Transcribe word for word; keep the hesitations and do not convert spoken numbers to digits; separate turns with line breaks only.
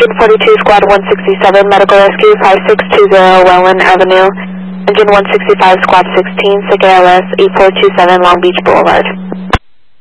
Engine forty-two, Squad one sixty-seven, Medical Rescue five six two zero, Welland Avenue. Engine one sixty-five, Squad sixteen, S I C A L S eight four two seven, Long Beach Boulevard.